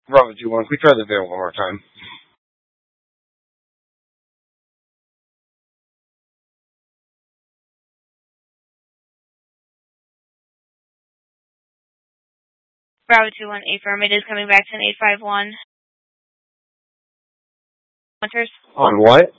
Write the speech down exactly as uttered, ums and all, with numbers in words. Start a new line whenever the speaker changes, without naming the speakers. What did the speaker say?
Bravo two one. Can we try the veil one more time?
Bravo two one, affirmative, coming back to an eight five one. Hunters?
On what?